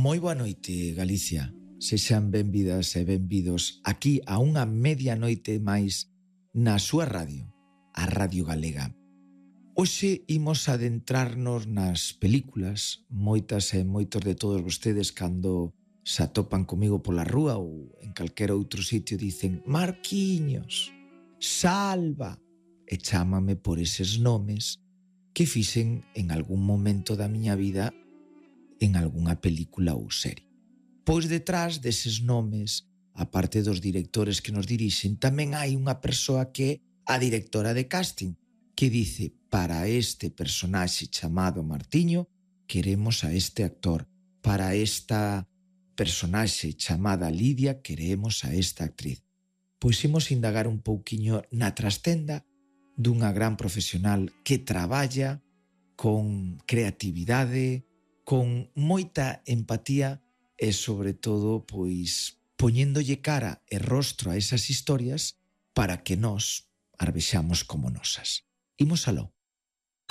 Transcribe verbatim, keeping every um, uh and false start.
Moi boa noite, Galicia. Sexan benvidas e benvidos aquí a unha medianoite máis na súa radio, a Radio Galega. Hoxe imos adentrarnos nas películas. Moitas e moitos de todos vostedes cando se atopan comigo pola rúa ou en calquera outro sitio dicen Marquiños, Salva, e chámame por eses nomes que fixen en algún momento da miña vida en algunha película ou serie. Pois detrás deses nomes, a parte dos directores que nos dirixen, tamén hai unha persoa que é a directora de casting, que dice, para este personaxe chamado Martiño, queremos a este actor. Para esta personaxe chamada Lidia, queremos a esta actriz. Pois imos indagar un pouquiño na trastenda dunha gran profesional que traballa con creatividade, con moita empatía e, sobre todo, pois, poñéndolle cara e rostro a esas historias para que nós as vexamos como nosas. Imos aló.